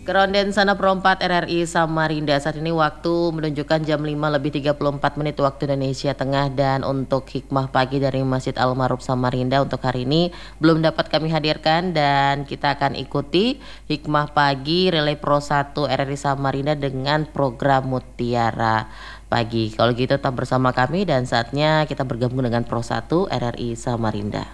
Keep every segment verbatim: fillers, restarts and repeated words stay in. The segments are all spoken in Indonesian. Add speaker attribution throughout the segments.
Speaker 1: Gronden Sana Perempat R R I Samarinda. Saat ini waktu menunjukkan jam lima lebih tiga puluh empat menit waktu Indonesia Tengah. Dan untuk hikmah pagi dari Masjid Al-Ma'ruf Samarinda untuk hari ini belum dapat kami hadirkan. Dan kita akan ikuti hikmah pagi Relay Pro satu R R I Samarinda dengan program Mutiara Pagi. Kalau gitu tetap bersama kami dan saatnya kita bergabung dengan Pro satu R R I Samarinda.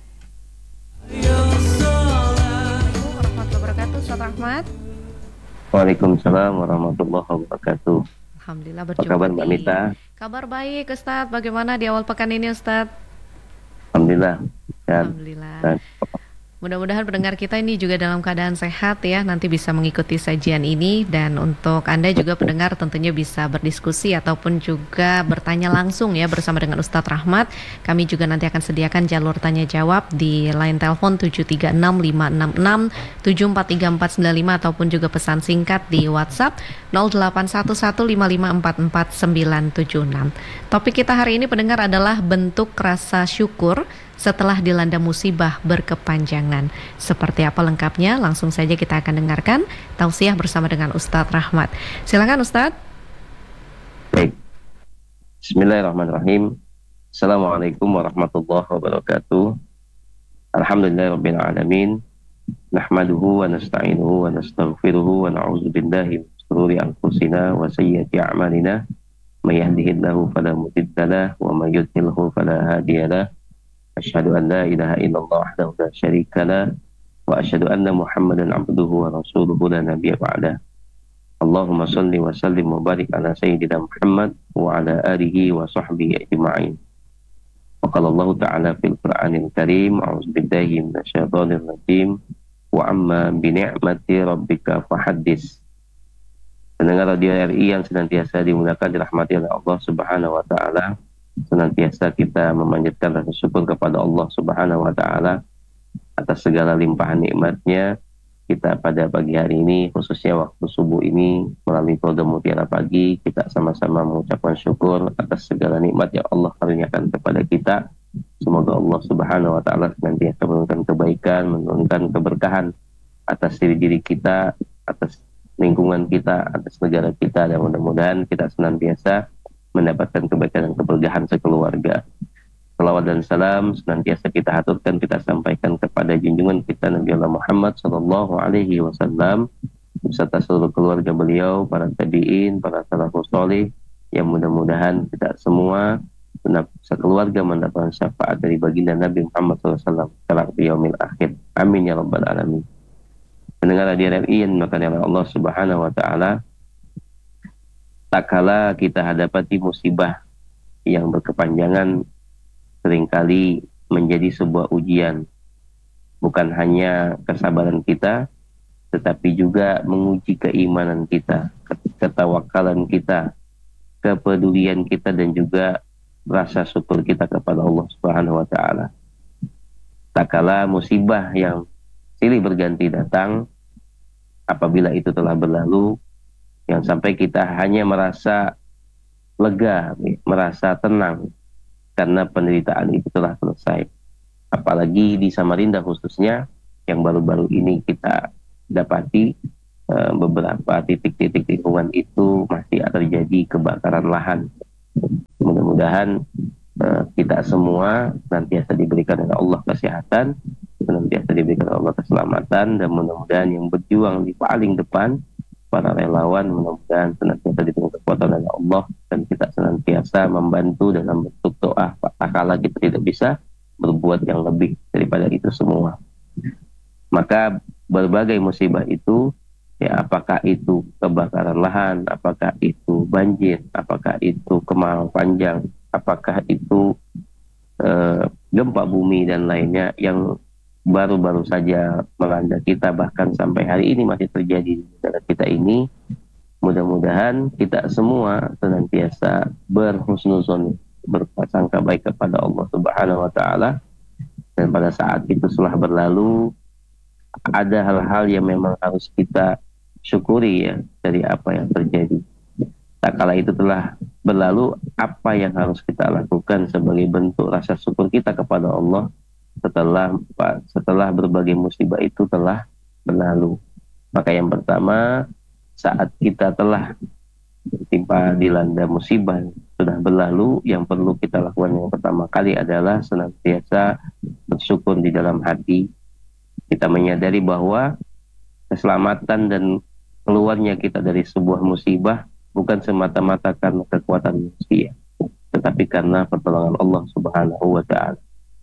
Speaker 2: Assalamualaikum warahmatullahi wabarakatuh, Ustaz Rahmat.
Speaker 3: Waalaikumsalam warahmatullahi wabarakatuh.
Speaker 2: Alhamdulillah
Speaker 3: Apa
Speaker 2: berjumpa
Speaker 3: kabar Mbak
Speaker 2: di
Speaker 3: Nita?
Speaker 2: Kabar baik Ustaz, bagaimana di awal pekan ini Ustaz?
Speaker 3: Alhamdulillah. Dan,
Speaker 2: Alhamdulillah.
Speaker 3: dan
Speaker 2: Mudah-mudahan pendengar kita ini juga dalam keadaan sehat ya, nanti bisa mengikuti sajian ini. Dan untuk Anda juga pendengar tentunya bisa berdiskusi ataupun juga bertanya langsung ya bersama dengan Ustadz Rahmat. Kami juga nanti akan sediakan jalur tanya jawab di line telepon tujuh tiga enam lima enam enam tujuh empat tiga empat sembilan lima ataupun juga pesan singkat di WhatsApp nol delapan satu satu lima lima empat empat sembilan tujuh enam. Topik kita hari ini pendengar adalah bentuk rasa syukur setelah dilanda musibah berkepanjangan. Seperti apa lengkapnya? Langsung saja kita akan dengarkan tausiah bersama dengan Ustadz Rahmat. Silakan Ustadz.
Speaker 3: baik. Bismillahirrahmanirrahim. Assalamualaikum warahmatullahi wabarakatuh. Alhamdulillahirabbil alamin. Nahmaduhu wa nasta'inuhu wa nastaghfiruhu wa na'udzu billahi min shururi anfusina wa sayyiati a'malina. May yahdihillahu fala mudilla lahu wa may yudlilhu fala hadiya lahu. Asyhadu an la ilaha illallah wahdahu la syarika lah wa asyhadu anna Muhammadan abduhu wa rasuluhu la nabiyya ba'dah. Allahumma shalli wa sallim wa barik ala sayyidina Muhammad wa ala alihi wa sahbihi ajma'in. Wa qala Allah ta'ala fil Qur'anil Karim, a'udzu billahi minasyaitonir rajim, wa amma bi ni'mati rabbika fahaddits. Pendengar radio R I yang senantiasa dimuliakan dirahmati oleh Allah Subhanahu wa taala, senantiasa kita memanjatkan rasa syukur kepada Allah Subhanahu wa taala atas segala limpahan nikmatnya. Kita pada pagi hari ini, khususnya waktu subuh ini, melalui program Mutiara Pagi, kita sama-sama mengucapkan syukur atas segala nikmat yang Allah karuniakan kepada kita. Semoga Allah Subhanahu wa taala senantiasa menurunkan kebaikan, menurunkan keberkahan atas diri-diri kita, atas lingkungan kita, atas negara kita, dan mudah-mudahan kita senantiasa mendapatkan kebaikan dan keberkahan sekeluarga. Salawat dan salam senantiasa kita haturkan, kita sampaikan kepada junjungan kita Nabi Allah Muhammad sallallahu alaihi wasallam beserta seluruh keluarga beliau, para tabi'in, para salafus salih, yang mudah-mudahan kita semua sekeluarga mendapatkan syafaat dari baginda Nabi Muhammad sallallahu alaihi wasallam kelak di yaumil akhir. Amin ya rabbal alamin. Pendengar radio R I yang dimuliakan oleh Allah Subhanahu wa taala, tak kala kita hadapati musibah yang berkepanjangan seringkali menjadi sebuah ujian, bukan hanya kesabaran kita, tetapi juga menguji keimanan kita, ketawakalan kita, kepedulian kita, dan juga rasa syukur kita kepada Allah Subhanahu wa taala. Tak kala musibah yang silih berganti datang, apabila itu telah berlalu, yang sampai kita hanya merasa lega, merasa tenang karena penderitaan itu telah selesai. Apalagi di Samarinda khususnya, yang baru-baru ini kita dapati e, beberapa titik-titik lingkungan itu masih terjadi kebakaran lahan. Mudah-mudahan e, kita semua nantiasa diberikan oleh Allah kesehatan, nantiasa diberikan oleh Allah keselamatan, dan mudah-mudahan yang berjuang di paling depan, para relawan, mudah-mudahan senantiasa diberi kekuatan oleh Allah, dan kita senantiasa membantu dalam bentuk doa. Tak kala kita tidak bisa berbuat yang lebih daripada itu semua. Maka berbagai musibah itu, ya apakah itu kebakaran lahan, apakah itu banjir, apakah itu kemarau panjang, apakah itu eh, gempa bumi dan lainnya yang baru-baru saja melanda kita, bahkan sampai hari ini masih terjadi di negara kita ini. Mudah-mudahan kita semua senantiasa berhusnuzon, berprasangka baik kepada Allah Subhanahu wa taala, dan pada saat itu setelah berlalu, ada hal-hal yang memang harus kita syukuri ya dari apa yang terjadi. Tak kala itu telah berlalu, apa yang harus kita lakukan sebagai bentuk rasa syukur kita kepada Allah setelah setelah berbagai musibah itu telah berlalu. Maka yang pertama, saat kita telah ditimpa dilanda musibah sudah berlalu, yang perlu kita lakukan yang pertama kali adalah senantiasa bersyukur di dalam hati. Kita menyadari bahwa keselamatan dan keluarnya kita dari sebuah musibah bukan semata-mata karena kekuatan manusia, tetapi karena pertolongan Allah Subhanahu wa taala.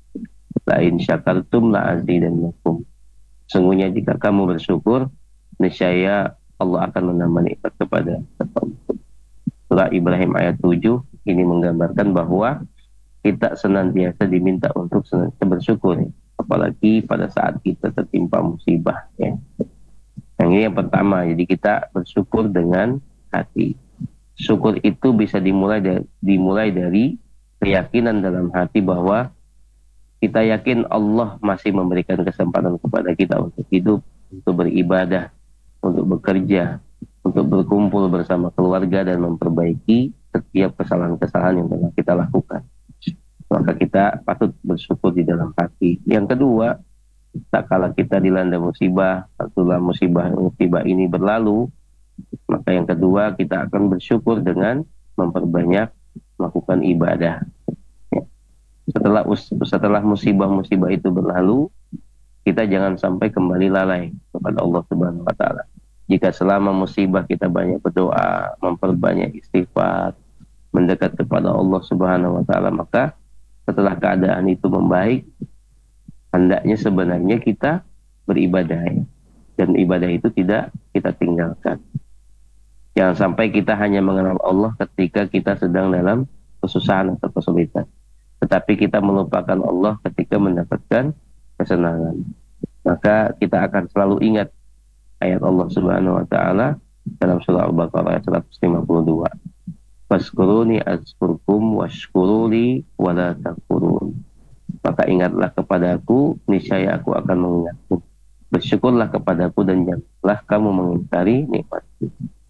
Speaker 3: La in syakartum la azidannakum. Sungguhnya jika kamu bersyukur, niscaya Allah akan menambah nikmat kepada kamu. Surah Ibrahim ayat tujuh ini menggambarkan bahwa kita senantiasa diminta untuk senantiasa bersyukur, apalagi pada saat kita tertimpa musibah, ya. Yang ini yang pertama, jadi kita bersyukur dengan hati. Syukur itu bisa dimulai dari, dimulai dari keyakinan dalam hati bahwa kita yakin Allah masih memberikan kesempatan kepada kita untuk hidup, untuk beribadah, untuk bekerja, untuk berkumpul bersama keluarga dan memperbaiki setiap kesalahan-kesalahan yang telah kita lakukan. Maka kita patut bersyukur di dalam hati. Yang kedua, tak kala kita dilanda musibah, setelah musibah-musibah ini berlalu, maka yang kedua kita akan bersyukur dengan memperbanyak melakukan ibadah. Ya. Setelah setelah musibah-musibah itu berlalu, kita jangan sampai kembali lalai kepada Allah Subhanahu wa taala. Jika selama musibah kita banyak berdoa, memperbanyak istighfar, mendekat kepada Allah Subhanahu wa taala, maka setelah keadaan itu membaik, hendaknya sebenarnya kita beribadah, ya. Dan ibadah itu tidak kita tinggalkan. Jangan sampai kita hanya mengenal Allah ketika kita sedang dalam kesusahan atau kesulitan, tetapi kita melupakan Allah ketika mendapatkan kesenangan. Maka kita akan selalu ingat ayat Allah Subhanahu wa taala dalam surah Al-Baqarah ayat seratus lima puluh dua. Fazkuruni azkurkum washkuruli wala takfurun. Maka ingatlah kepadaku, niscaya aku akan mengingatmu. Bersyukurlah kepadaku dan janganlah kamu mengingkari nikmatku.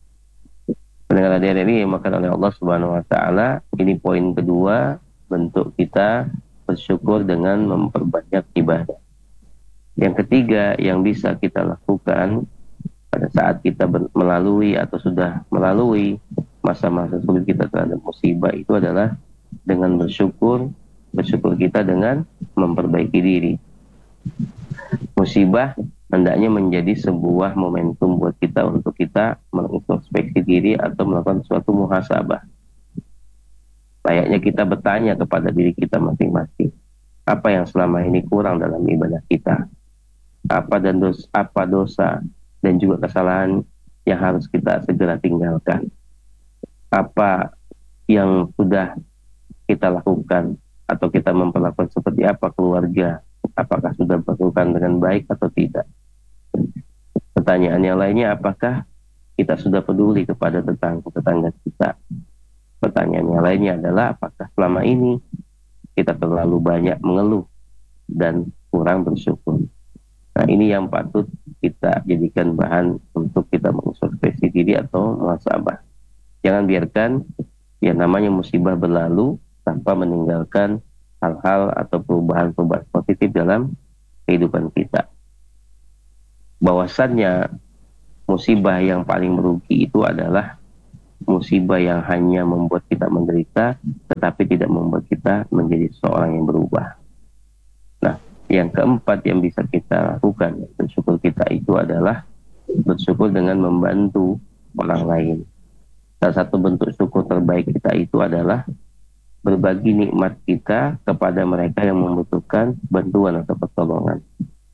Speaker 3: Pendengar R R I yang dimakan oleh Allah Subhanahu wa taala, ini poin kedua, bentuk kita bersyukur dengan memperbanyak ibadah. Yang ketiga yang bisa kita lakukan pada saat kita melalui atau sudah melalui masa-masa sulit kita terhadap musibah itu adalah dengan bersyukur, bersyukur kita dengan memperbaiki diri. Musibah hendaknya menjadi sebuah momentum buat kita untuk kita mengintrospeksi diri atau melakukan suatu muhasabah. Layaknya kita bertanya kepada diri kita masing-masing, apa yang selama ini kurang dalam ibadah kita? Apa dan dosa, apa dosa dan juga kesalahan yang harus kita segera tinggalkan? Apa yang sudah kita lakukan atau kita memperlakukan seperti apa keluarga? Apakah sudah melakukan dengan baik atau tidak? Pertanyaan yang lainnya, apakah kita sudah peduli kepada tetangga-tetangga kita? Pertanyaan yang lainnya adalah, apakah selama ini kita terlalu banyak mengeluh dan kurang bersyukur? Nah, ini yang patut kita jadikan bahan untuk kita mengintrospeksi diri atau muhasabah. Jangan biarkan yang namanya musibah berlalu tanpa meninggalkan hal-hal atau perubahan-perubahan positif dalam kehidupan kita. Bahwasannya musibah yang paling merugi itu adalah musibah yang hanya membuat kita menderita, tetapi tidak membuat kita menjadi seorang yang berubah. Nah, yang keempat yang bisa kita lakukan, bersyukur kita itu adalah bersyukur dengan membantu orang lain. Salah satu bentuk syukur terbaik kita itu adalah berbagi nikmat kita kepada mereka yang membutuhkan bantuan atau pertolongan.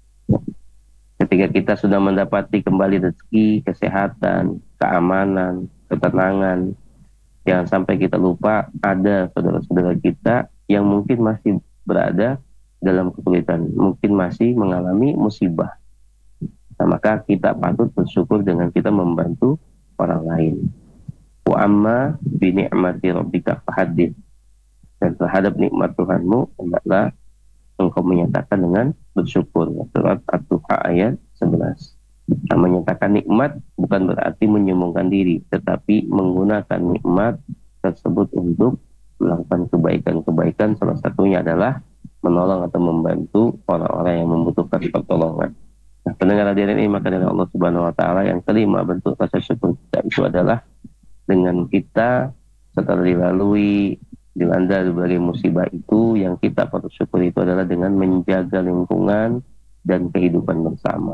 Speaker 3: Ketika kita sudah mendapati kembali rezeki, kesehatan, keamanan, ketenangan, jangan sampai kita lupa ada saudara-saudara kita yang mungkin masih berada dalam kesulitan, mungkin masih mengalami musibah. Nah, maka kita patut bersyukur dengan kita membantu orang lain. Wa amma bi ni'mati rabbika fahaddits. Dan terhadap nikmat Tuhanmu hendaklah engkau menyatakan dengan bersyukur. Surat At-Duha ayat sebelas. Nah, menyatakan nikmat bukan berarti menyombongkan diri, tetapi menggunakan nikmat tersebut untuk melakukan kebaikan-kebaikan. Salah satunya adalah menolong atau membantu orang-orang yang membutuhkan pertolongan. Nah, pendengar hadirin ini maka dari Allah Subhanahu wa taala, yang kelima bentuk rasa syukur kita itu adalah dengan kita setelah dilalui dilanda berbagai musibah itu, yang kita patut syukur itu adalah dengan menjaga lingkungan dan kehidupan bersama.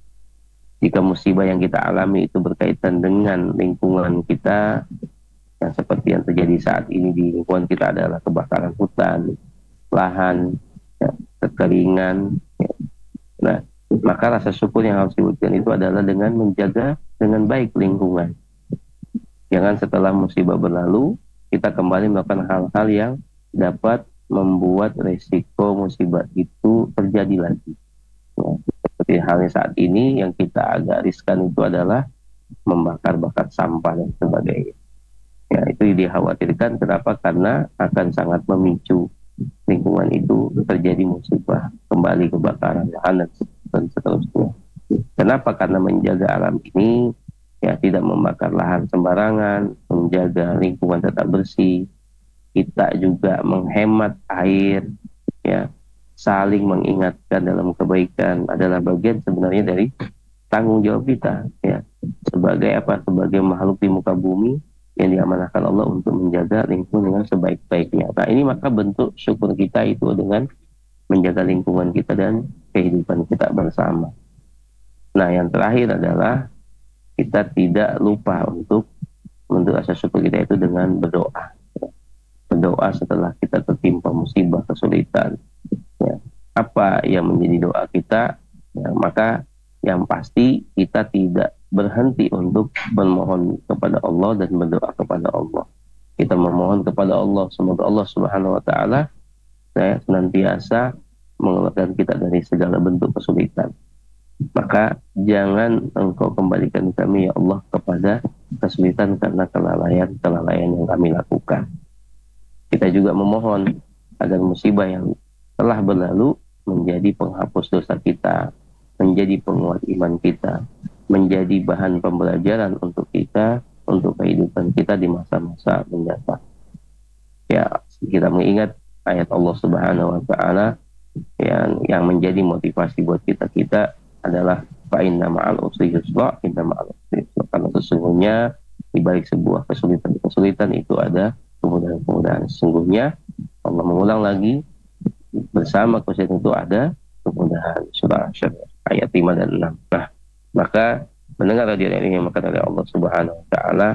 Speaker 3: Jika musibah yang kita alami itu berkaitan dengan lingkungan kita, yang seperti yang terjadi saat ini di lingkungan kita adalah kebakaran hutan, lahan, ya, kekeringan, ya. Nah, maka rasa syukur yang harus dibuktikan itu adalah dengan menjaga dengan baik lingkungan. Jangan setelah musibah berlalu kita kembali melakukan hal-hal yang dapat membuat resiko musibah itu terjadi lagi. Ya, seperti halnya saat ini yang kita agak riskan itu adalah membakar-bakar sampah dan sebagainya. Ya, itu dikhawatirkan. Kenapa? Karena akan sangat memicu lingkungan itu terjadi musibah, kembali kebakaran lahan dan seterusnya. Kenapa? Karena menjaga alam ini, ya, tidak membakar lahan sembarangan, menjaga lingkungan tetap bersih. Kita juga menghemat air, ya, saling mengingatkan dalam kebaikan adalah bagian sebenarnya dari tanggung jawab kita, ya, sebagai apa? Sebagai makhluk di muka bumi yang diamanahkan Allah untuk menjaga lingkungan dengan sebaik-baiknya. Nah, ini maka bentuk syukur kita itu dengan menjaga lingkungan kita dan kehidupan kita bersama. Nah, yang terakhir adalah kita tidak lupa untuk bentuk rasa syukur kita itu dengan berdoa. Berdoa setelah kita tertimpa musibah, kesulitan. Ya. Apa yang menjadi doa kita? Ya, maka yang pasti kita tidak berhenti untuk memohon kepada Allah dan berdoa kepada Allah. Kita memohon kepada Allah, semoga Allah Subhanahu wa taala, ya, senantiasa mengeluarkan kita dari segala bentuk kesulitan. Maka jangan engkau kembalikan kami, ya Allah, kepada kesulitan karena kelalaian-kelalaian yang kami lakukan. Kita juga memohon agar musibah yang telah berlalu menjadi penghapus dosa kita, menjadi penguat iman kita, menjadi bahan pembelajaran untuk kita, untuk kehidupan kita di masa-masa mendatang. Ya, kita mengingat ayat Allah Subhanahu wa taala yang yang menjadi motivasi buat kita-kita adalah fa inna ma'al usri yusra, inna ma'al usri yusra. Karena sesungguhnya di balik sebuah kesulitan-kesulitan itu ada kemudahan-kemudahan. Sesungguhnya Allah mengulang lagi, bersama kesulitan itu ada kemudahan. Surah Asy-Syarah ayat lima dan enam. Nah, maka mendengar radio ini yang maka oleh Allah Subhanahu wa taala,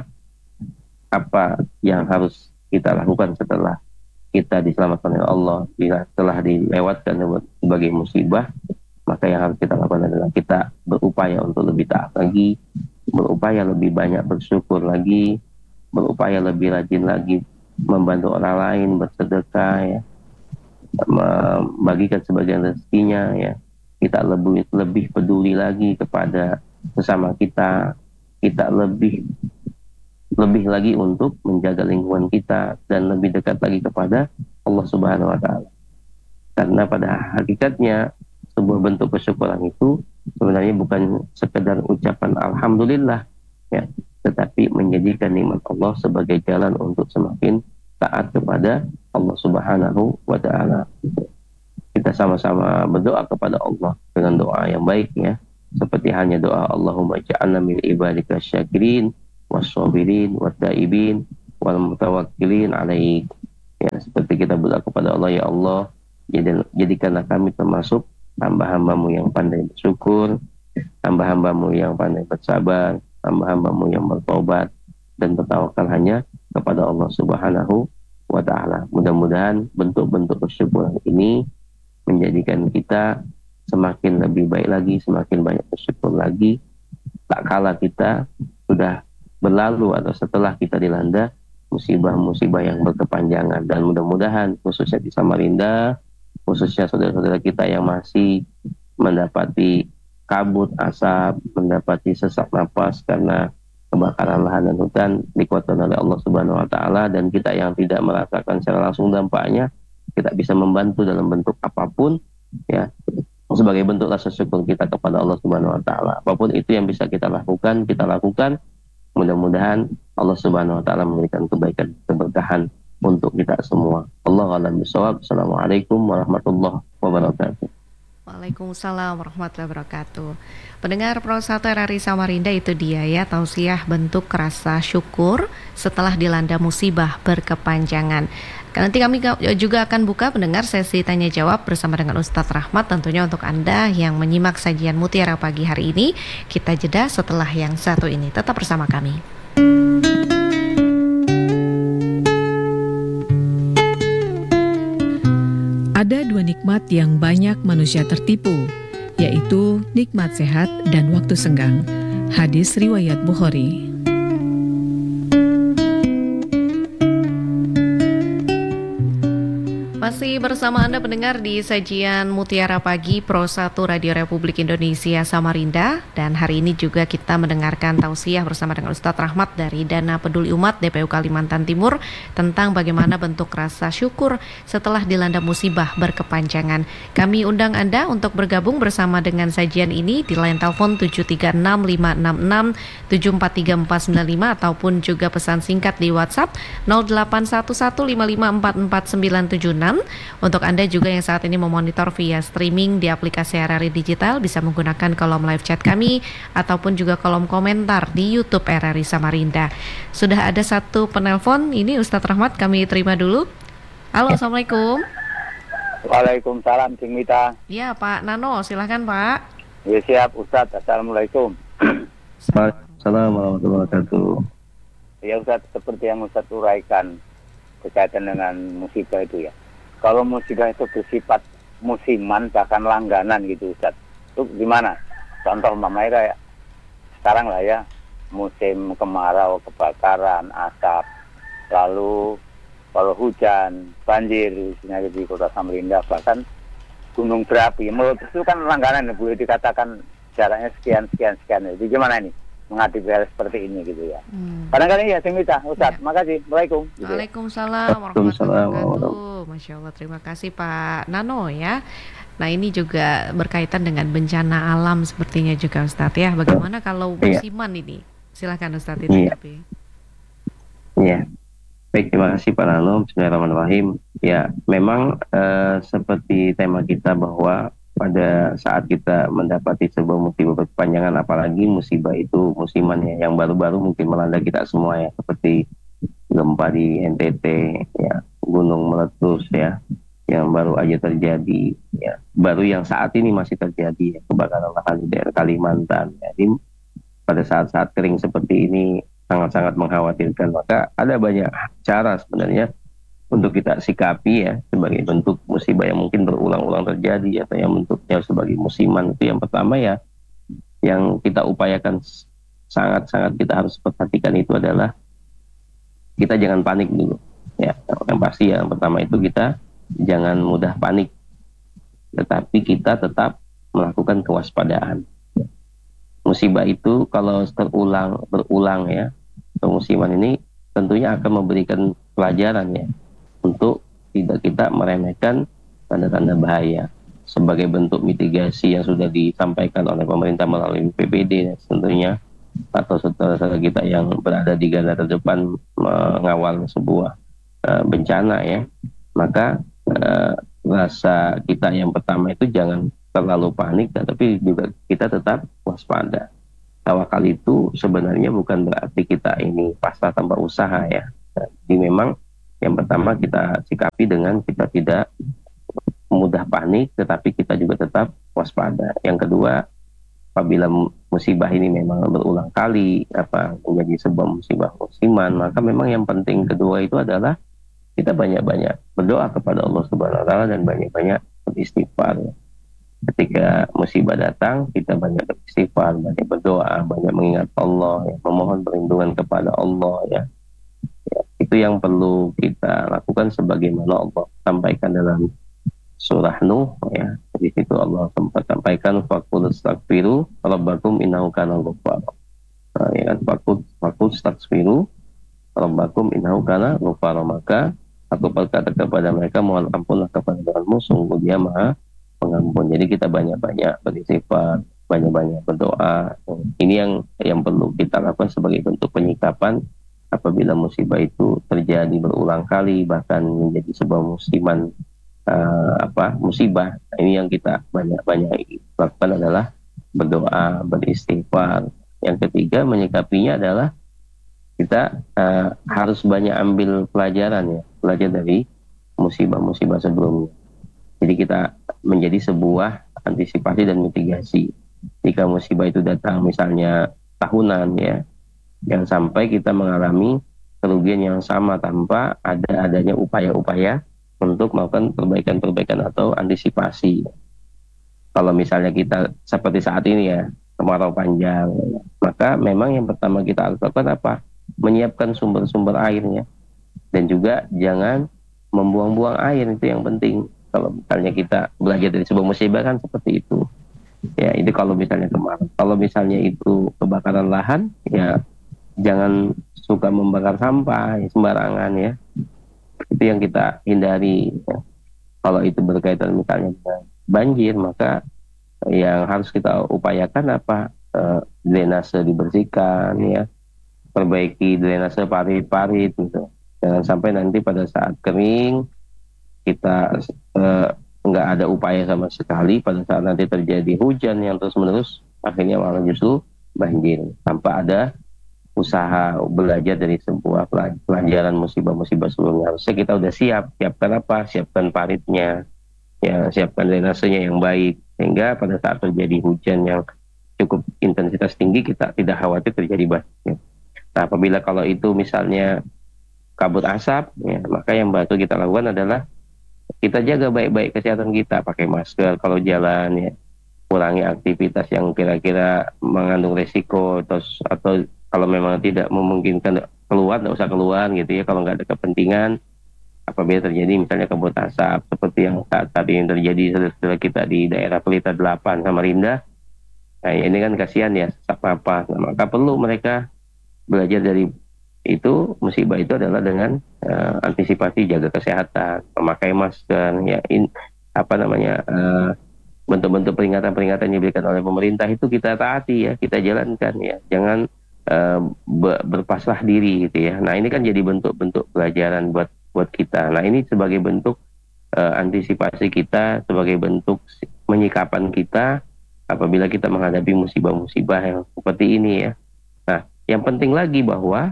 Speaker 3: apa yang harus kita lakukan setelah kita diselamatkan oleh Allah, bila telah dilewatkan sebagai musibah, maka yang harus kita lakukan adalah kita berupaya untuk lebih taat lagi, berupaya lebih banyak bersyukur lagi, berupaya lebih rajin lagi membantu orang lain, bersedekah, ya, membagikan sebagian rezekinya, ya. Kita lebih lebih peduli lagi kepada sesama kita, kita lebih lebih lagi untuk menjaga lingkungan kita dan lebih dekat lagi kepada Allah Subhanahu wa taala. Karena pada hakikatnya sebuah bentuk kesyukuran itu sebenarnya bukan sekedar ucapan alhamdulillah, ya, tetapi menjadikan nikmat Allah sebagai jalan untuk semakin taat kepada Allah Subhanahu wa taala. Kita sama-sama berdoa kepada Allah dengan doa yang baik, ya. Seperti hanya doa Allahumma ja'alna min ibadika syakirin was-sabirin wat-taibin wal mutawakkilin alaik. Ya, seperti kita berdoa kepada Allah, ya Allah, jadikanlah kami termasuk hamba-hambamu yang pandai bersyukur, hamba-hambamu yang pandai bersabar, hamba-hambamu yang bertobat dan bertawakal hanya kepada Allah Subhanahu wa taala. Mudah-mudahan bentuk-bentuk kesyukuran ini menjadikan kita semakin lebih baik lagi, semakin banyak bersyukur lagi, tak kala kita sudah berlalu atau setelah kita dilanda musibah-musibah yang berkepanjangan. Dan mudah-mudahan khususnya di Samarinda, khususnya saudara-saudara kita yang masih mendapati kabut asap, mendapati sesak napas karena kebakaran lahan dan hutan, dikuatkan oleh Allah Subhanahu wa taala, dan kita yang tidak merasakan secara langsung dampaknya, kita bisa membantu dalam bentuk apapun, ya, sebagai bentuk rasa syukur kita kepada Allah Subhanahu wa taala. Apapun itu yang bisa kita lakukan, kita lakukan. Mudah-mudahan Allah Subhanahu wa taala memberikan kebaikan, keberkahan untuk kita semua. Allahu a'lam bishawab. Assalamualaikum warahmatullahi wabarakatuh.
Speaker 2: Waalaikumsalam warahmatullahi wabarakatuh. Pendengar Pro satu R R I Samarinda, itu dia ya, tausiah bentuk rasa syukur setelah dilanda musibah berkepanjangan. Nanti kami juga akan buka pendengar sesi tanya jawab bersama dengan Ustadz Rahmat, tentunya untuk Anda yang menyimak sajian Mutiara Pagi hari ini. Kita jeda setelah yang satu ini. Tetap bersama kami.
Speaker 4: Ada dua nikmat yang banyak manusia tertipu, yaitu nikmat sehat dan waktu senggang. Hadis riwayat Bukhari.
Speaker 2: Masih bersama Anda pendengar di sajian Mutiara Pagi Pro satu Radio Republik Indonesia Samarinda. Dan hari ini juga kita mendengarkan tausiah bersama dengan Ustadz Rahmat dari Dana Peduli Umat D P U Kalimantan Timur tentang bagaimana bentuk rasa syukur setelah dilanda musibah berkepanjangan. Kami undang Anda untuk bergabung bersama dengan sajian ini di line telepon tujuh tiga enam lima enam enam tujuh empat tiga empat sembilan lima ataupun juga pesan singkat di WhatsApp nol delapan satu satu lima lima empat empat sembilan tujuh enam. Untuk Anda juga yang saat ini memonitor via streaming di aplikasi R R I Digital, bisa menggunakan kolom live chat kami ataupun juga kolom komentar di YouTube R R I Samarinda. Sudah ada satu penelpon, ini Ustadz Rahmat, kami terima dulu. Halo, Assalamualaikum.
Speaker 5: Waalaikumsalam, Cing Mita.
Speaker 2: Ya, Pak Nano, silahkan Pak.
Speaker 5: Ya siap, Ustadz. Assalamualaikum.
Speaker 3: Assalamualaikum warahmatullahi wabarakatuh.
Speaker 5: Ya Ustadz, seperti yang Ustadz uraikan berkaitan dengan musibah itu ya. Kalau musibah itu bersifat musiman bahkan langganan gitu Ustadz, itu gimana? Contoh mamanya kayak sekarang lah ya, musim kemarau, kebakaran, asap, lalu kalau hujan, banjir di kota Samarinda, bahkan gunung berapi. Menurut itu kan langganan, boleh dikatakan jaraknya sekian sekian sekian. Itu gimana nih menghadapi hal seperti ini gitu ya? Hmm. Kadang-kadang ya, Semita, Ustadz, ya. Makasih, Assalamualaikum. Gitu.
Speaker 2: Waalaikumsalam warahmatullahi wabarakatuh. Masya Allah, terima kasih Pak Nano ya. Nah ini juga berkaitan dengan bencana alam sepertinya juga Ustadz ya. Bagaimana kalau musiman ya. Ini? Silakan Ustadz ditanggapi.
Speaker 3: Iya. Baik, terima kasih Pak Nano. Bismillahirrahmanirrahim. Ya, memang uh, seperti tema kita bahwa pada saat kita mendapati sebuah musibah berkepanjangan, apalagi musibah itu musiman ya, yang baru-baru mungkin melanda kita semua ya, seperti gempa di N T T, ya, gunung meletus ya, yang baru aja terjadi, ya, baru yang saat ini masih terjadi ya, kebakaran lahan di daerah Kalimantan. Jadi pada saat-saat kering seperti ini sangat-sangat mengkhawatirkan. Maka ada banyak cara sebenarnya untuk kita sikapi ya, sebagai bentuk musibah yang mungkin berulang-ulang terjadi atau yang bentuknya sebagai musiman. Itu yang pertama ya, yang kita upayakan sangat-sangat kita harus perhatikan itu adalah kita jangan panik dulu ya. Yang pasti ya, yang pertama itu kita jangan mudah panik, tetapi kita tetap melakukan kewaspadaan. Musibah itu kalau terulang berulang ya, atau musiman ini tentunya akan memberikan pelajaran ya, untuk tidak kita meremehkan tanda-tanda bahaya. Sebagai bentuk mitigasi yang sudah disampaikan oleh pemerintah melalui B P B D tentunya, atau saudara-saudara kita yang berada di garda terdepan mengawal sebuah uh, bencana ya, maka uh, rasa kita yang pertama itu jangan terlalu panik, tapi juga kita tetap waspada. Tawakal itu sebenarnya bukan berarti kita ini pasrah tanpa usaha ya. Jadi memang yang pertama kita sikapi dengan kita tidak mudah panik, tetapi kita juga tetap waspada. Yang kedua, apabila musibah ini memang berulang kali apa menjadi sebuah musibah musiman, maka memang yang penting kedua itu adalah kita banyak-banyak berdoa kepada Allah Subhanahu wa taala dan banyak-banyak beristighfar. Ketika musibah datang, kita banyak beristighfar, banyak berdoa, banyak mengingat Allah, ya, memohon perlindungan kepada Allah ya. Ya, itu yang perlu kita lakukan sebagaimana Allah sampaikan dalam surah Nuh ya. Di situ Allah sempat sampaikan faqul astaghfiru rabbakum innahu kana ghaffar. Nah, ya kan, faqul faqul astaghfiru rabbakum innahu kana ghaffar, maka aku berkata kepada mereka, mohon ampunlah kepada Tuhanmu, sungguh Dia Maha Pengampun. Jadi kita banyak-banyak beristighfar, banyak-banyak berdoa. Ini yang yang perlu kita lakukan sebagai bentuk penyikapan apabila musibah itu terjadi berulang kali, bahkan menjadi sebuah musiman uh, apa musibah. Nah, ini yang kita banyak-banyak lakukan adalah berdoa, beristighfar. Yang ketiga menyikapinya adalah kita uh, harus banyak ambil pelajaran ya, belajar dari musibah-musibah sebelumnya. Jadi kita menjadi sebuah antisipasi dan mitigasi. Jika musibah itu datang misalnya tahunan ya, jangan sampai kita mengalami kerugian yang sama tanpa ada adanya upaya-upaya untuk melakukan perbaikan-perbaikan atau antisipasi. Kalau misalnya kita seperti saat ini ya, kemarau panjang, maka memang yang pertama kita harus lakukan apa? Menyiapkan sumber-sumber airnya, dan juga jangan membuang-buang air, itu yang penting. Kalau misalnya kita belajar dari sebuah musibah kan seperti itu. Ya, itu kalau misalnya kemarau. Kalau misalnya itu kebakaran lahan, ya jangan suka membakar sampah ya, sembarangan ya. Itu yang kita hindari. Ya. Kalau itu berkaitan misalnya dengan banjir, maka yang harus kita upayakan apa? E, drainase dibersihkan ya, perbaiki drainase parit-parit gitu. Jangan sampai nanti pada saat kering kita eh, nggak ada upaya sama sekali, pada saat nanti terjadi hujan yang terus-menerus akhirnya malah justru banjir tanpa ada usaha belajar dari sebuah pelajaran musibah-musibah sebelumnya. Harusnya kita udah siap, siapkan apa? Siapkan paritnya, ya, siapkan drainasenya yang baik, sehingga pada saat terjadi hujan yang cukup intensitas tinggi kita tidak khawatir terjadi banjir. Nah, apabila kalau itu misalnya kabut asap, ya, maka yang baru kita lakukan adalah kita jaga baik-baik kesehatan kita, pakai masker kalau jalan ya, kurangi aktivitas yang kira-kira mengandung resiko, terus atau kalau memang tidak memungkinkan keluar, tidak usah keluar gitu ya, kalau nggak ada kepentingan. Apabila terjadi misalnya kabut asap seperti yang saat tadi yang terjadi saudara kita di daerah Pelita delapan Samarinda, nah ini kan kasihan ya, sesak napas. Nah, maka perlu mereka belajar dari itu. Musibah itu adalah dengan uh, antisipasi, jaga kesehatan, memakai masker ya, in, apa namanya uh, bentuk-bentuk peringatan-peringatan yang diberikan oleh pemerintah itu kita taati ya, kita jalankan ya, jangan uh, berpasrah diri gitu ya. Nah ini kan jadi bentuk-bentuk pelajaran buat buat kita. Nah ini sebagai bentuk uh, antisipasi kita, sebagai bentuk menyikapan kita apabila kita menghadapi musibah-musibah yang seperti ini ya. Nah yang penting lagi bahwa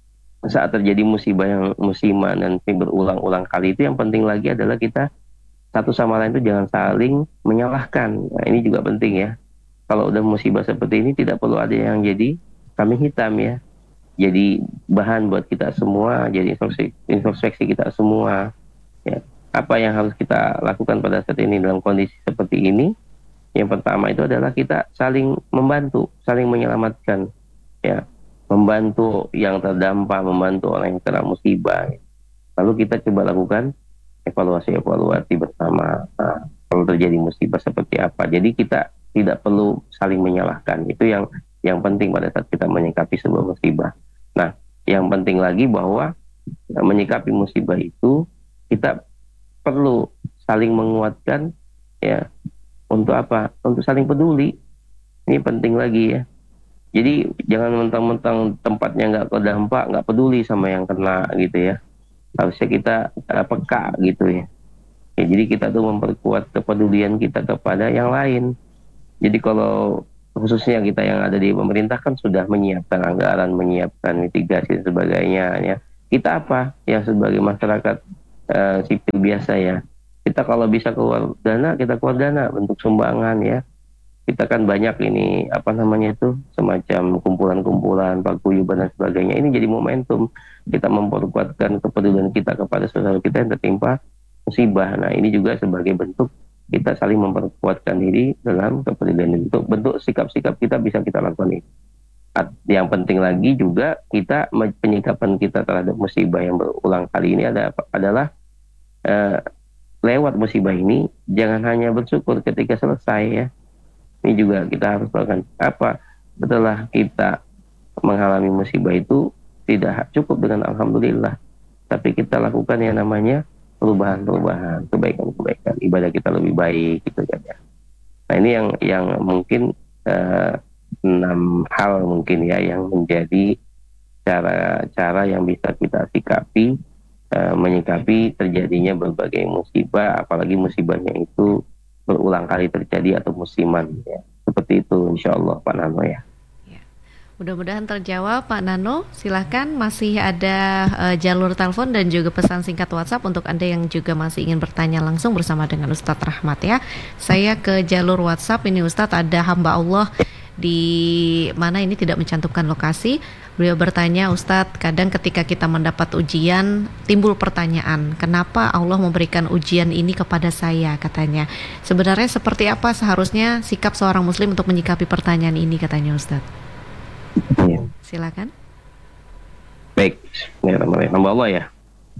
Speaker 3: saat terjadi musibah yang musiman dan berulang-ulang kali itu, yang penting lagi adalah kita satu sama lain itu jangan saling menyalahkan. Nah ini juga penting ya. Kalau udah musibah seperti ini tidak perlu ada yang jadi kambing hitam ya. Jadi bahan buat kita semua, jadi introspeksi, introspeksi kita semua. Ya. Apa yang harus kita lakukan pada saat ini dalam kondisi seperti ini? Yang pertama itu adalah kita saling membantu, saling menyelamatkan. Ya. Membantu yang terdampak, membantu orang yang kena musibah. Lalu kita coba lakukan evaluasi-evaluasi bersama. Nah, kalau terjadi musibah seperti apa. Jadi kita tidak perlu saling menyalahkan. Itu yang yang penting pada saat kita menyikapi sebuah musibah. Nah, yang penting lagi bahwa menyikapi musibah itu kita perlu saling menguatkan ya. Untuk apa? Untuk saling peduli. Ini penting lagi ya. Jadi jangan mentang-mentang tempatnya nggak terdampak, nggak peduli sama yang kena gitu ya. Harusnya kita uh, peka gitu ya. Ya. Jadi kita tuh memperkuat kepedulian kita kepada yang lain. Jadi kalau khususnya kita yang ada di pemerintah kan sudah menyiapkan anggaran, menyiapkan mitigasi dan sebagainya ya. Kita apa? Ya sebagai masyarakat uh, sipil biasa ya. Kita kalau bisa keluar dana, kita keluar dana bentuk sumbangan ya. Kita kan banyak ini apa namanya itu semacam kumpulan-kumpulan paguyuban dan sebagainya. Ini jadi momentum kita memperkuatkan kepedulian kita kepada saudara kita yang tertimpa musibah. Nah ini juga sebagai bentuk kita saling memperkuatkan diri dalam kepedulian itu. Bentuk sikap-sikap kita bisa kita lakukan ini. Yang penting lagi juga kita penyikapan kita terhadap musibah yang berulang kali ini ada, adalah eh, lewat musibah ini jangan hanya bersyukur ketika selesai ya. Ini juga kita harus lakukan apa setelah kita mengalami musibah itu, tidak cukup dengan alhamdulillah, tapi kita lakukan yang namanya perubahan-perubahan, kebaikan-kebaikan, ibadah kita lebih baik gitu kan ya. Nah ini yang yang mungkin eh, enam hal mungkin ya yang menjadi cara-cara yang bisa kita sikapi uh, menyikapi terjadinya berbagai musibah, apalagi musibahnya itu berulang kali terjadi atau musiman ya. Seperti itu insya Allah Pak Nano ya.
Speaker 2: Mudah-mudahan terjawab Pak Nano. Silahkan, masih ada uh, jalur telepon dan juga pesan singkat WhatsApp untuk Anda yang juga masih ingin bertanya langsung bersama dengan Ustadz Rahmat ya. Saya ke jalur WhatsApp ini Ustadz, ada hamba Allah di mana ini tidak mencantumkan lokasi. Beliau bertanya, Ustadz, kadang ketika kita mendapat ujian timbul pertanyaan, kenapa Allah memberikan ujian ini kepada saya, katanya. Sebenarnya seperti apa seharusnya sikap seorang muslim untuk menyikapi pertanyaan ini, katanya Ustadz.
Speaker 3: Ya.
Speaker 2: Silakan.
Speaker 3: Baik, Bismillahirrahmanirrahim. Hamba Allah ya.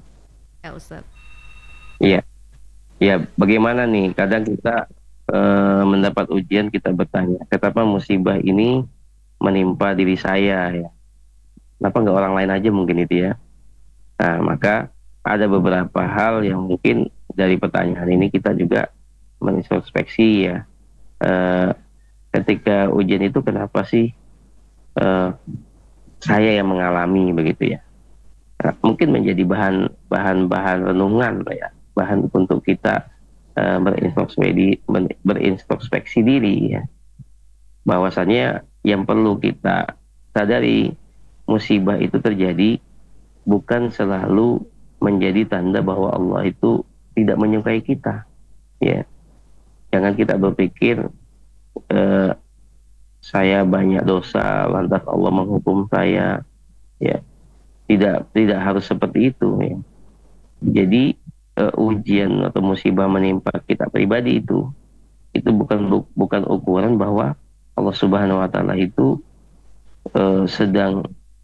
Speaker 2: Ya Ustaz.
Speaker 3: Iya. Ya, bagaimana nih? Kadang kita e, mendapat ujian, kita bertanya, kenapa musibah ini menimpa diri saya ya? Kenapa nggak orang lain aja mungkin itu ya? Nah, maka ada beberapa hal yang mungkin dari pertanyaan ini kita juga menintrospeksi ya. E, ketika ujian itu kenapa sih Uh, saya yang mengalami begitu ya. Nah, mungkin menjadi bahan bahan bahan renungan ya, bahan untuk kita uh, berintrospeksi berintrospeksi diri ya. Bahwasanya yang perlu kita sadari, musibah itu terjadi bukan selalu menjadi tanda bahwa Allah itu tidak menyukai kita ya. Jangan kita berpikir uh, saya banyak dosa lantas Allah menghukum saya ya. Tidak tidak harus seperti itu ya. Jadi uh, ujian atau musibah menimpa kita pribadi itu itu bukan bu, bukan ukuran bahwa Allah Subhanahu wa taala itu uh, sedang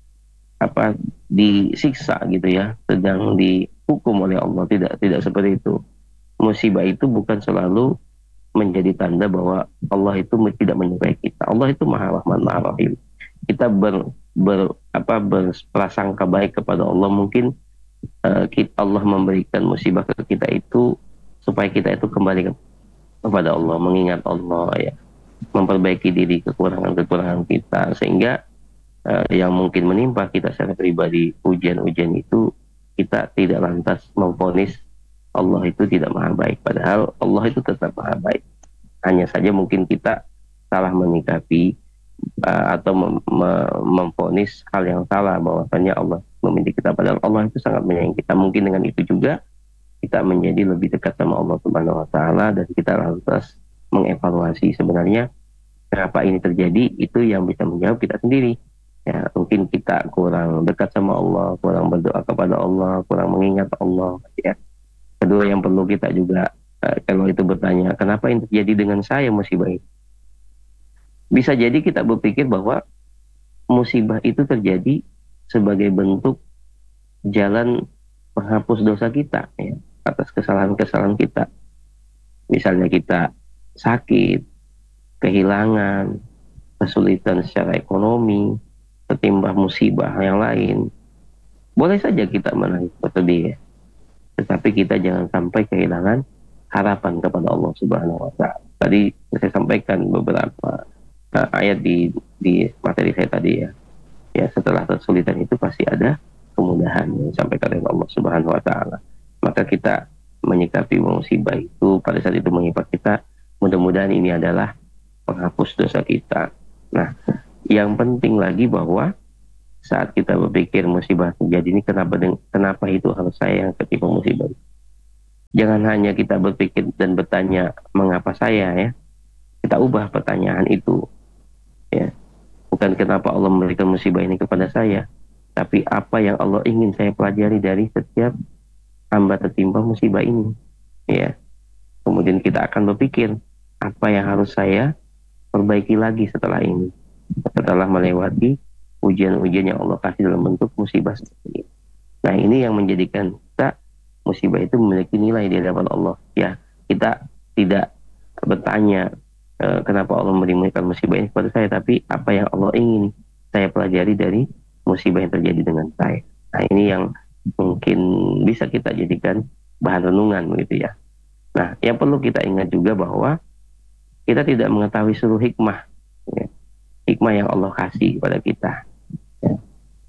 Speaker 3: apa disiksa gitu ya, sedang dihukum oleh Allah. Tidak tidak seperti itu. Musibah itu bukan selalu menjadi tanda bahwa Allah itu tidak menyukai kita. Allah itu Maha Rahman, Maha Rahim. Kita ber, ber apa berprasangka baik kepada Allah. Mungkin uh, kita, Allah memberikan musibah ke kita itu supaya kita itu kembali ke, kepada Allah, mengingat Allah ya, memperbaiki diri kekurangan-kekurangan kita, sehingga uh, yang mungkin menimpa kita secara pribadi, ujian-ujian itu, kita tidak lantas memvonis Allah itu tidak maha baik, padahal Allah itu tetap maha baik. Hanya saja mungkin kita salah menyikapi uh, atau mem memvonis hal yang salah, bahwasanya Allah memiliki kita, padahal Allah itu sangat menyayangi kita. Mungkin dengan itu juga kita menjadi lebih dekat sama Allah Subhanahu wa taala, dan kita lantas mengevaluasi sebenarnya kenapa ini terjadi. Itu yang bisa menjawab kita sendiri. Ya, mungkin kita kurang dekat sama Allah, kurang berdoa kepada Allah, kurang mengingat Allah ya. Kedua yang perlu kita juga uh, kalau itu bertanya, kenapa ini terjadi dengan saya musibah ini? Bisa jadi kita berpikir bahwa musibah itu terjadi sebagai bentuk jalan menghapus dosa kita ya, atas kesalahan-kesalahan kita. Misalnya kita sakit, kehilangan, kesulitan secara ekonomi, ketimbang musibah yang lain. Boleh saja kita menangis bersedih ya. Tetapi kita jangan sampai kehilangan harapan kepada Allah Subhanahu wa taala. Tadi saya sampaikan beberapa uh, ayat di di materi saya tadi ya. Ya, setelah kesulitan itu pasti ada kemudahan yang disampaikan oleh Allah Subhanahu wa taala. Maka kita menyikapi musibah itu, pada saat itu menimpa kita, mudah-mudahan ini adalah penghapus dosa kita. Nah, yang penting lagi bahwa saat kita berpikir musibah terjadi ini, kenapa kenapa itu harus saya yang ketimpa musibah? Jangan hanya kita berpikir dan bertanya mengapa saya ya. Kita ubah pertanyaan itu ya. Bukan kenapa Allah memberikan musibah ini kepada saya, tapi apa yang Allah ingin saya pelajari dari setiap hamba tertimpa musibah ini ya. Kemudian kita akan berpikir apa yang harus saya perbaiki lagi setelah ini, setelah melewati ujian-ujian yang Allah kasih dalam bentuk musibah seperti ini. Nah, ini yang menjadikan kita musibah itu memiliki nilai di hadapan Allah ya. Kita tidak bertanya e, kenapa Allah memberikan musibah ini kepada saya, tapi apa yang Allah ingin saya pelajari dari musibah yang terjadi dengan saya. Nah, ini yang mungkin bisa kita jadikan bahan renungan begitu ya. Nah, yang perlu kita ingat juga bahwa kita tidak mengetahui seluruh hikmah ya. Hikmah yang Allah kasih kepada kita ya.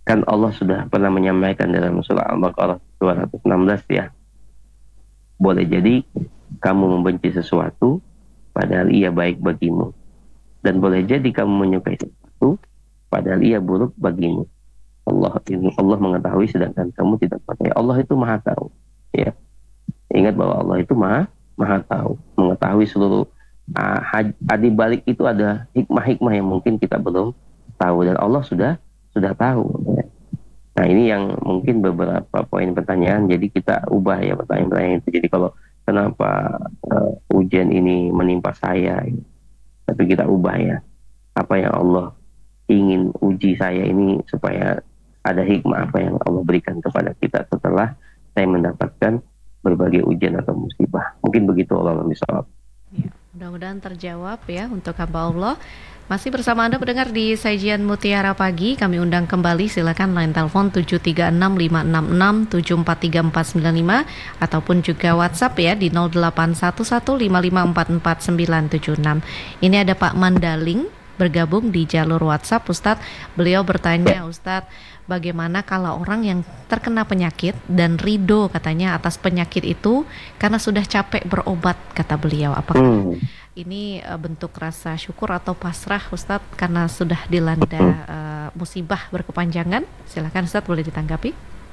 Speaker 3: kan Allah sudah pernah menyampaikan dalam surah Al-Baqarah dua ratus enam belas ya. Boleh jadi kamu membenci sesuatu padahal ia baik bagimu. Dan boleh jadi kamu menyukai sesuatu padahal ia buruk bagimu. Allah Allah mengetahui sedangkan kamu tidak mengetahui. Allah itu maha tahu. Ya. Ingat bahwa Allah itu maha maha tahu, mengetahui seluruh uh, di balik itu ada hikmah-hikmah yang mungkin kita belum tahu dan Allah sudah sudah tahu. Ya. Nah ini yang mungkin beberapa poin pertanyaan. Jadi kita ubah ya pertanyaan-pertanyaan itu. Jadi kalau kenapa uh, ujian ini menimpa saya, ya. Tapi kita ubah ya. Apa yang Allah ingin uji saya ini supaya ada hikmah apa yang Allah berikan kepada kita setelah saya mendapatkan berbagai ujian atau musibah. Mungkin begitu Allah misal.
Speaker 2: Ya, mudah-mudahan terjawab ya untuk hamba Allah. Masih bersama Anda pendengar di Sajian Mutiara Pagi. Kami undang kembali, silakan line telepon tujuh tiga enam lima enam enam tujuh empat tiga empat sembilan lima ataupun juga WhatsApp ya di nol delapan satu satu lima lima empat empat sembilan tujuh enam. Ini ada Pak Mandaling bergabung di jalur WhatsApp. Ustadz, beliau bertanya, Ustadz, bagaimana kalau orang yang terkena penyakit dan ridho katanya atas penyakit itu karena sudah capek berobat, kata beliau. Apakah hmm. ini uh, bentuk rasa syukur atau pasrah, Ustadz, karena sudah dilanda uh, musibah berkepanjangan? Silakan Ustadz, boleh ditanggapi.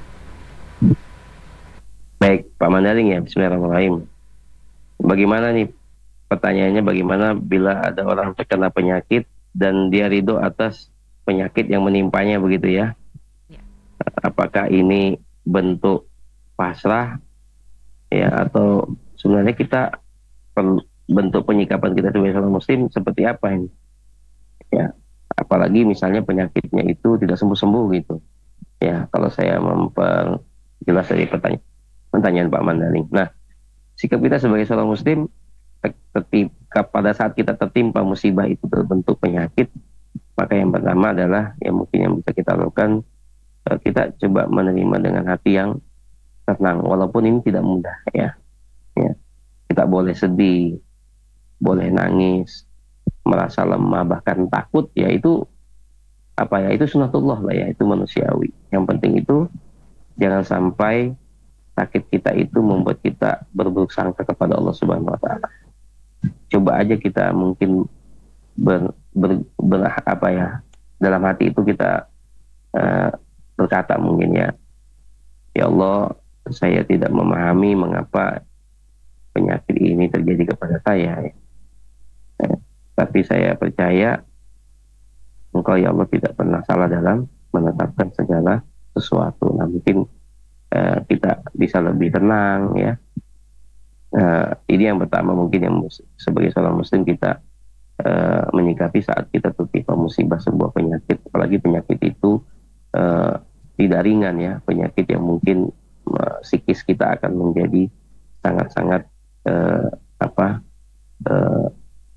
Speaker 3: Baik, Pak Mandaling ya, bismillahirrahmanirrahim. Bagaimana nih pertanyaannya, bagaimana bila ada orang terkena penyakit dan dia ridho atas penyakit yang menimpanya begitu ya? Apakah ini bentuk pasrah ya, atau sebenarnya kita perlu bentuk penyikapan kita sebagai seorang muslim seperti apa ini ya, apalagi misalnya penyakitnya itu tidak sembuh-sembuh gitu ya, kalau saya memperjelas dari pertanyaan pertanyaan Pak Mandaling. Nah, sikap kita sebagai seorang muslim ketika pada saat kita tertimpa musibah itu berbentuk penyakit, maka yang pertama adalah yang mungkin yang bisa kita lakukan, kita coba menerima dengan hati yang tenang, walaupun ini tidak mudah ya. Ya, kita boleh sedih, boleh nangis, merasa lemah, bahkan takut, ya itu apa ya, itu sunatullah lah ya, itu manusiawi. Yang penting itu jangan sampai sakit kita itu membuat kita berburuk sangka kepada Allah Subhanahu Wa Taala. Coba aja kita mungkin ber, ber, ber apa ya, dalam hati itu kita uh, berkata mungkin ya, ya Allah, saya tidak memahami mengapa penyakit ini terjadi kepada saya ya. Eh, tapi saya percaya Engkau ya Allah tidak pernah salah dalam menetapkan segala sesuatu. Nah mungkin eh, kita bisa lebih tenang ya. Eh, ini yang pertama mungkin yang sebagai seorang muslim kita eh, menyikapi saat kita tertimpa musibah sebuah penyakit, apalagi penyakit itu eh, tidak ringan ya, penyakit yang mungkin uh, psikis kita akan menjadi sangat-sangat uh, apa uh,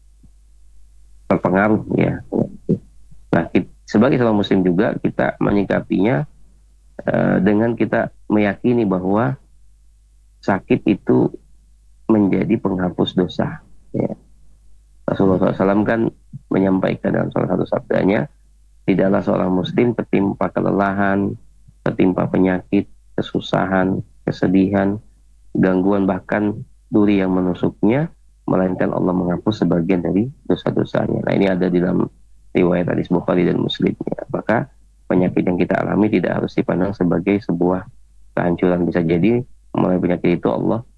Speaker 3: terpengaruh ya. Nah, kita, sebagai seorang muslim juga kita menyikapinya uh, dengan kita meyakini bahwa sakit itu menjadi penghapus dosa ya. Rasulullah shallallahu alaihi wasallam kan menyampaikan dalam salah satu sabdanya, tidaklah seorang muslim tertimpa kelelahan, tertimpa penyakit, kesusahan, kesedihan, gangguan, bahkan duri yang menusuknya, melainkan Allah menghapus sebagian dari dosa-dosanya. Nah ini ada di dalam riwayat hadis Bukhari dan Muslim ya. Maka penyakit yang kita alami tidak harus dipandang sebagai sebuah kehancuran. Bisa jadi melalui penyakit itu Allah